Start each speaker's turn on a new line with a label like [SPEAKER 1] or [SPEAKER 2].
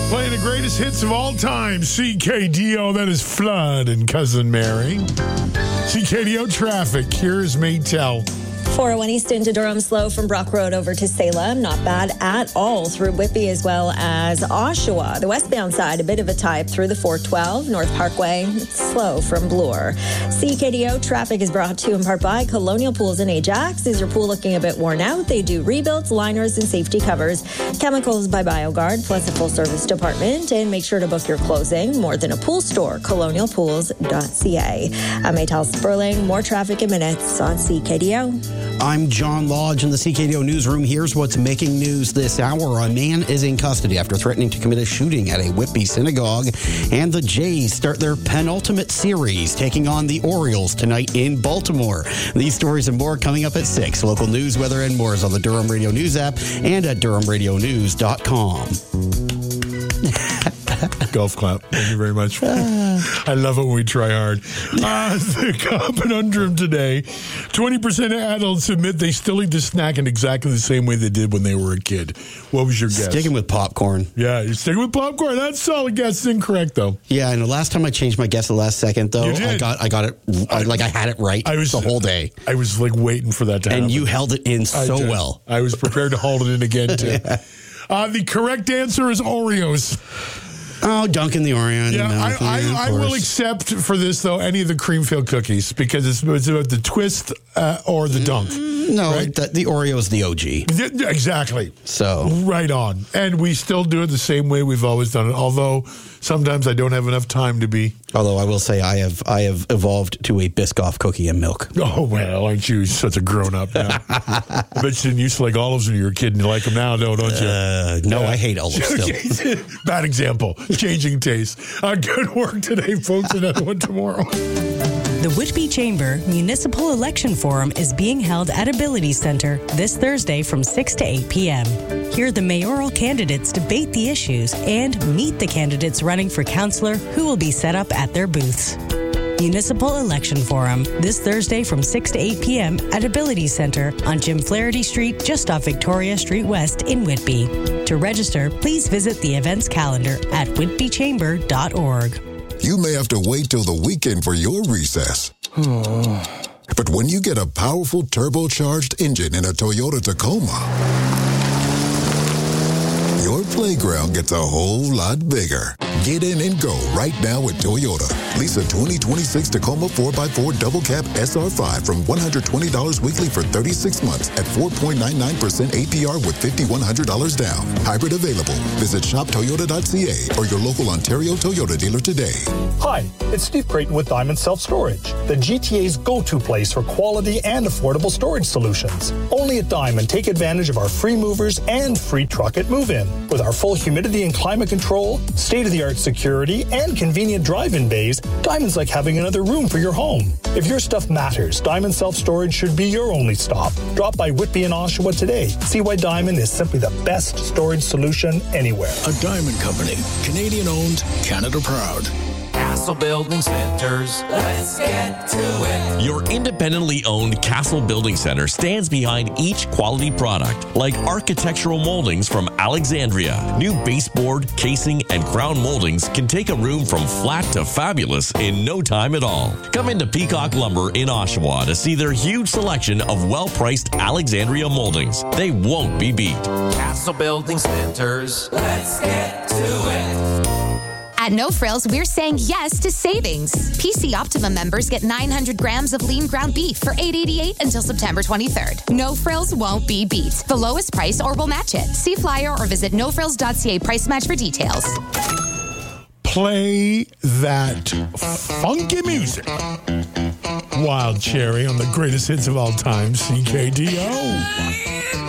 [SPEAKER 1] Playing the greatest hits of all time, CKDO, that is Flood and Cousin Mary. CKDO traffic, here's Maytel.
[SPEAKER 2] 401 East into Durham, slow from Brock Road over to Salem. Not bad at all through Whitby as well as Oshawa. The westbound side, a bit of a type through the 412. North Parkway, it's slow from Bloor. CKDO traffic is brought to you in part by Colonial Pools in Ajax. Is your pool looking a bit worn out? They do rebuilds, liners, and safety covers. Chemicals by BioGuard, plus a full-service department. And make sure to book your closing. More than a pool store, colonialpools.ca. I'm Maytel Sperling. More traffic in minutes on CKDO.
[SPEAKER 3] I'm John Lodge in the CKDO newsroom. Here's what's making news this hour. A man is in custody after threatening to commit a shooting at a Whitby synagogue. And the Jays start their penultimate series, taking on the Orioles tonight in Baltimore. These stories and more coming up at 6. Local news, weather, and more is on the Durham Radio News app and at durhamradionews.com.
[SPEAKER 1] Golf clap. Thank you very much. I love it when we try hard. The conundrum today, 20% of adults admit they still eat the snack in exactly the same way they did when they were a kid. What was your guess?
[SPEAKER 3] Sticking with popcorn.
[SPEAKER 1] Yeah, you're sticking with popcorn. That's a solid guess. It's incorrect, though.
[SPEAKER 3] Yeah, and the last time I changed my guess the last second, though,
[SPEAKER 1] You did.
[SPEAKER 3] I got it, I had it right the whole day.
[SPEAKER 1] I was like waiting for that to happen.
[SPEAKER 3] And you held it in so well.
[SPEAKER 1] I was prepared to hold it in again, too.
[SPEAKER 3] Yeah.
[SPEAKER 1] The correct answer is Oreos.
[SPEAKER 3] Oh, Dunkin' the Oreo.
[SPEAKER 1] Yeah, I will accept for this, though, any of the Creamfield cookies because it's about the twist or the dunk.
[SPEAKER 3] No,
[SPEAKER 1] right?
[SPEAKER 3] the Oreo is the OG.
[SPEAKER 1] Yeah, exactly.
[SPEAKER 3] So
[SPEAKER 1] right on. And we still do it the same way we've always done it, although sometimes I don't have enough time to be.
[SPEAKER 3] Although I will say I have evolved to a Biscoff cookie and milk.
[SPEAKER 1] Oh, well, aren't you such a grown-up now? I bet you didn't used to like olives when you were a kid and you like them now, don't you?
[SPEAKER 3] No, I hate olives still.
[SPEAKER 1] Bad example. Changing taste. Good work today, folks. Another one tomorrow.
[SPEAKER 4] The Whitby Chamber Municipal Election Forum is being held at Ability Center this Thursday from 6 to 8 p.m. Hear the mayoral candidates debate the issues and meet the candidates running for councillor who will be set up at their booths. Municipal Election Forum this Thursday from 6 to 8 p.m. at Ability Center on Jim Flaherty Street, just off Victoria Street West in Whitby. To register, please visit the events calendar at whitbychamber.org.
[SPEAKER 5] You may have to wait till the weekend for your recess. But when you get a powerful turbocharged engine in a Toyota Tacoma, your playground gets a whole lot bigger. Get in and go right now at Toyota. Lease a 2026 Tacoma 4x4 Double Cab SR5 from $120 weekly for 36 months at 4.99% APR with $5,100 down. Hybrid available. Visit shoptoyota.ca or your local Ontario Toyota dealer today.
[SPEAKER 6] Hi, it's Steve Creighton with Diamond Self-Storage, the GTA's go-to place for quality and affordable storage solutions. Only at Diamond, take advantage of our free movers and free truck at move-in. With our full humidity and climate control, state-of-the-art security, and convenient drive-in bays, Diamond's like having another room for your home. If your stuff matters, Diamond Self-Storage should be your only stop. Drop by Whitby and Oshawa today. See why Diamond is simply the best storage solution anywhere.
[SPEAKER 7] A Diamond Company, Canadian-owned, Canada proud.
[SPEAKER 8] Castle Building Centers. Let's get to it.
[SPEAKER 9] Your independently owned Castle Building Center stands behind each quality product, like architectural moldings from Alexandria. New baseboard, casing, and crown moldings can take a room from flat to fabulous in no time at all. Come into Peacock Lumber in Oshawa to see their huge selection of well-priced Alexandria moldings. They won't be beat.
[SPEAKER 8] Castle Building Centers. Let's get to it.
[SPEAKER 10] At No Frills, we're saying yes to savings. PC Optimum members get 900 grams of lean ground beef for $8.88 until September 23rd. No Frills won't be beat. The lowest price or we'll match it. See flyer or visit nofrills.ca price match for details.
[SPEAKER 1] Play that funky music. Wild Cherry on the greatest hits of all time, CKDO.